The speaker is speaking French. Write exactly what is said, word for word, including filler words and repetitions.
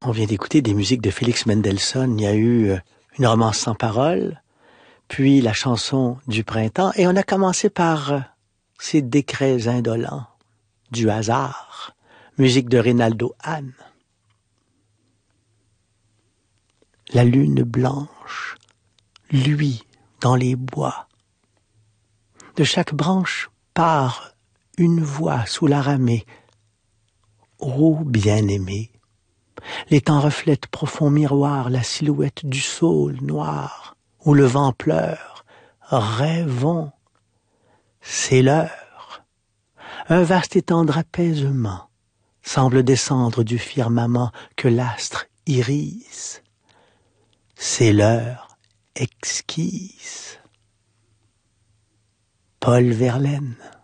On vient d'écouter des musiques de Félix Mendelssohn. Il y a eu une romance sans paroles, puis la chanson du printemps, et on a commencé par ces décrets indolents du hasard, musique de Reynaldo Hahn. La lune blanche, lui dans les bois. De chaque branche part une voix sous la ramée. Ô bien-aimé, l'étang reflète profond miroir la silhouette du saule noir, où le vent pleure. Rêvons, c'est l'heure. Un vaste étang d'apaisement semble descendre du firmament que l'astre irise. C'est l'heure exquise. Paul Verlaine.